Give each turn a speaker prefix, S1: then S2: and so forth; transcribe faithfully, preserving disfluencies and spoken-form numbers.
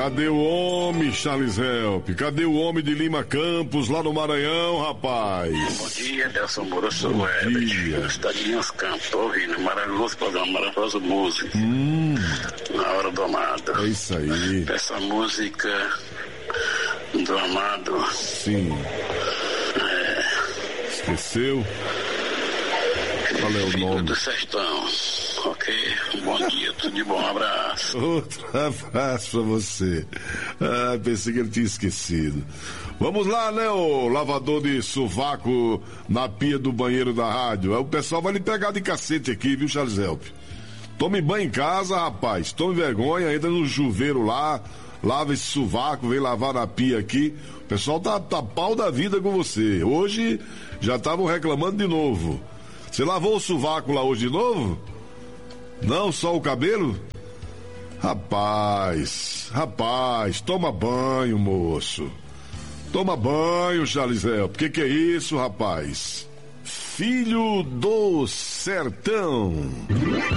S1: Cadê o homem, Charles Help? Cadê o homem de Lima Campos, lá no Maranhão, rapaz?
S2: Bom dia, Delson Moura, sou o Herbert, estado de Linhas Campos. Tô ouvindo, maravilhoso programa, maravilhosa música.
S1: Hum.
S2: Na hora do amado.
S1: É isso aí.
S2: Essa música do amado.
S1: Sim.
S2: É...
S1: Esqueceu? Qual é o
S2: Filho
S1: nome?
S2: do Sertão. Ok? Bom dia, tudo de bom, um abraço.
S1: Outro abraço pra você. Ah, pensei que ele tinha esquecido. Vamos lá, né, o lavador de sovaco na pia do banheiro da rádio. O pessoal vai lhe pegar de cacete aqui, viu, Charles Help? Tome banho em casa, rapaz. Tome vergonha, entra no chuveiro lá, lava esse sovaco, vem lavar na pia aqui. O pessoal tá, tá pau da vida com você. Hoje já estavam reclamando de novo. Você lavou o sovaco lá hoje de novo? Não, só o cabelo? Rapaz, rapaz, toma banho, moço. Toma banho, Charles Help. Que que é isso, rapaz? Filho do Sertão.